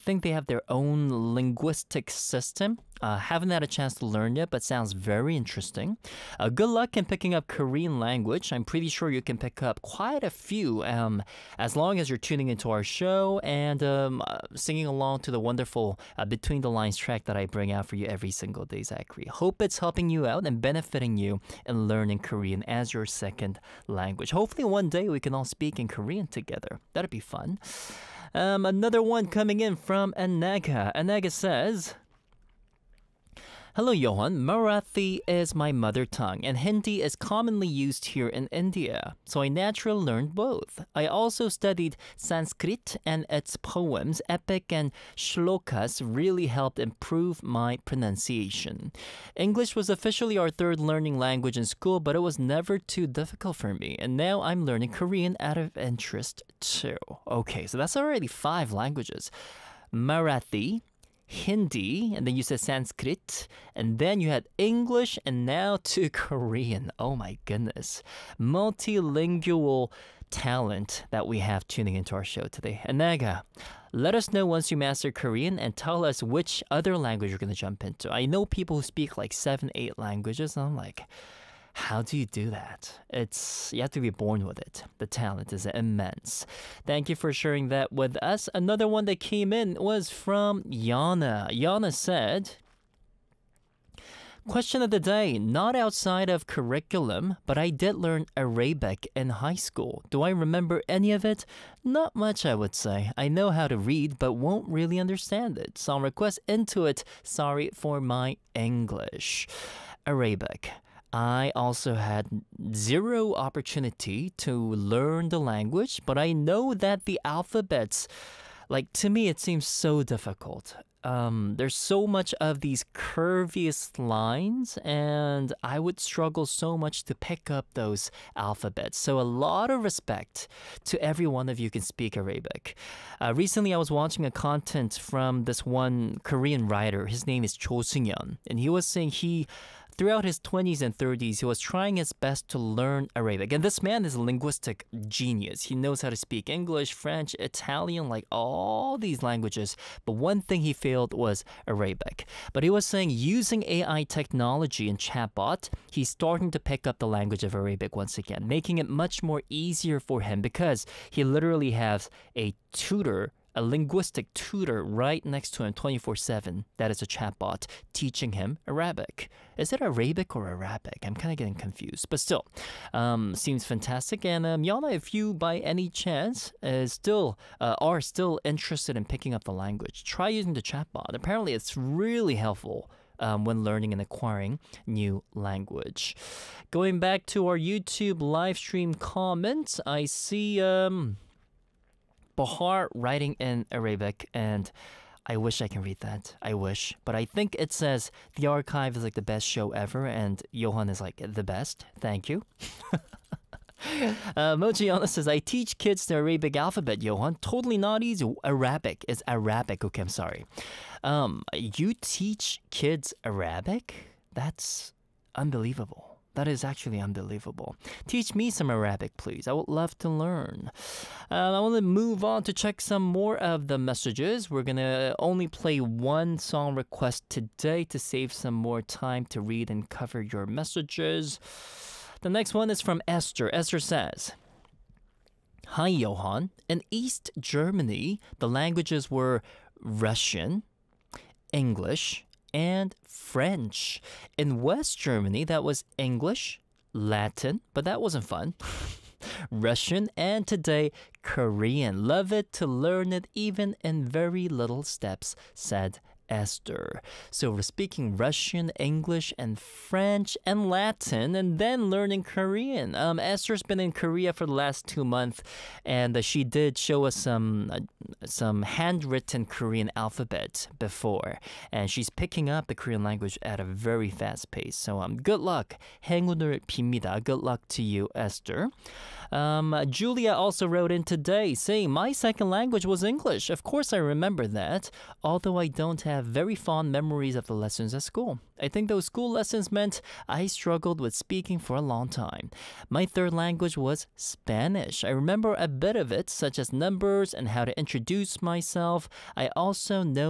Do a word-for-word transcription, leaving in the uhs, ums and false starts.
think they have their own linguistic system. Uh, haven't had a chance to learn yet, but sounds very interesting. Uh, good luck in picking up Korean language. I'm pretty sure you can pick up quite a few um, as long as you're tuning into our show and um, uh, singing along to the wonderful uh, Between the Lines track that I bring out for you every single day, Zachary. Hope it's helping you out and benefiting you in learning Korean as your second language. Hopefully one day we can all speak in Korean together. That'd be fun. Um, another one coming in from Anega. Anega says, Hello, Johan. Marathi is my mother tongue, and Hindi is commonly used here in India, so I naturally learned both. I also studied Sanskrit, and its poems, epic and shlokas, really helped improve my pronunciation. English was officially our third learning language in school, but it was never too difficult for me, and now I'm learning Korean out of interest too. Okay, so that's already five languages. Marathi, Hindi, and then you said Sanskrit, and then you had English, and now to Korean. Oh my goodness. Multilingual talent that we have tuning into our show today. Anega, let us know once you master Korean and tell us which other language you're going to jump into. I know people who speak like seven, eight languages, and I'm like, how do you do that? It's you have to be born with it. The talent is immense. Thank you for sharing that with us. Another one that came in was from Yana. Yana said, question of the day, not outside of curriculum, but I did learn Arabic in high school. Do I remember any of it? Not much, I would say. I know how to read, but won't really understand it. Song request into it. Sorry for my English. Arabic. I also had zero opportunity to learn the language, but I know that the alphabets, like to me, it seems so difficult. Um, there's so much of these curviest lines, and I would struggle so much to pick up those alphabets. So a lot of respect to every one of you who can speak Arabic. Uh, recently, I was watching a content from this one Korean writer. His name is Cho Seung-yeon, and he was saying he throughout his twenties and thirties, he was trying his best to learn Arabic. And this man is a linguistic genius. He knows how to speak English, French, Italian, like all these languages. But one thing he failed was Arabic. But he was saying using A I technology and chatbot, he's starting to pick up the language of Arabic once again, making it much more easier for him because he literally has a tutor, a linguistic tutor right next to him twenty-four seven. That is a chatbot teaching him Arabic. Is it Arabic or Arabic? I'm kind of getting confused. But still, um, seems fantastic. And um, Yana, if you by any chance uh, still uh, are still interested in picking up the language, try using the chatbot. Apparently, it's really helpful Um, when learning and acquiring new language. Going back to our YouTube live stream comments, I see um, Bahar writing in Arabic, and I wish I can read that. I wish. But I think it says the archive is like the best show ever, and Johan is like the best. Thank you. uh, Mochiana says, I teach kids the Arabic alphabet, Johan. Totally not easy. Arabic is Arabic. Okay, I'm sorry. Um, you teach kids Arabic? That's unbelievable. That is actually unbelievable. Teach me some Arabic, please. I would love to learn. Uh, I want to move on to check some more of the messages. We're going to only play one song request today to save some more time to read and cover your messages. The next one is from Esther. Esther says, Hi, Johan. In East Germany, the languages were Russian, English, and French. In West Germany, that was English, Latin, but that wasn't fun. Russian, and today, Korean. Love it to learn it even in very little steps, said Esther. So we're speaking Russian, English, and French, and Latin, and then learning Korean. Um, Esther's been in Korea for the last two months, and uh, she did show us some uh, some handwritten Korean alphabet before, and she's picking up the Korean language at a very fast pace. So um, good luck. 행운을 빕니다. Good luck to you, Esther. Um, Julia also wrote in today saying, my second language was English. Of course I remember that, although I don't have have very fond memories of the lessons at school. I think those school lessons meant I struggled with speaking for a long time. My third language was Spanish. I remember a bit of it, such as numbers and how to introduce myself. I also know